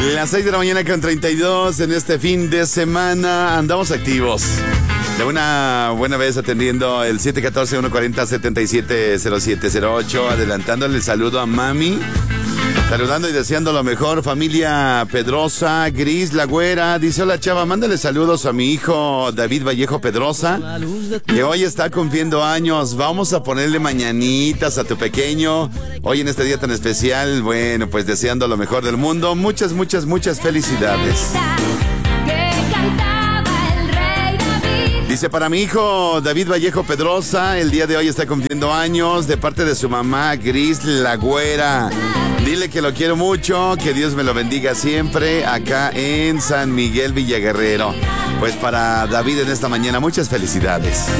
Las 6 de la mañana con 32 en este fin de semana. Andamos activos. De una buena vez atendiendo el 714-140-770708. Adelantándole el saludo a mami. Saludando y deseando lo mejor, familia Pedrosa, Gris, La Güera. Dice: hola chava, mándale saludos a mi hijo David Vallejo Pedrosa, que hoy está cumpliendo años. Vamos a ponerle mañanitas a tu pequeño hoy en este día tan especial. Bueno, pues deseando lo mejor del mundo. Muchas, muchas, muchas felicidades. Dice: para mi hijo David Vallejo Pedrosa, el día de hoy está cumpliendo años, de parte de su mamá Gris, La Güera. Dile que lo quiero mucho, que Dios me lo bendiga siempre, acá en San Miguel Villaguerrero. Pues para David en esta mañana, muchas felicidades.